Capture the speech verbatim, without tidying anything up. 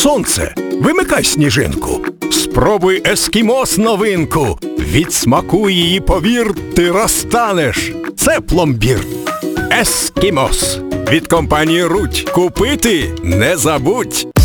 сонце, вимикай сніжинку. Спробуй ескімос новинку. Від смаку її, повір, ти розтанеш. Це пломбір. Ескімос. Від компанії Рудь. Купити не забудь.